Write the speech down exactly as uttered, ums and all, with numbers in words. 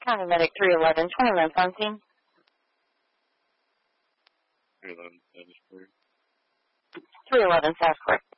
County Medic three eleven, twenty minutes on scene. three eleven, South Court. three eleven, South Court.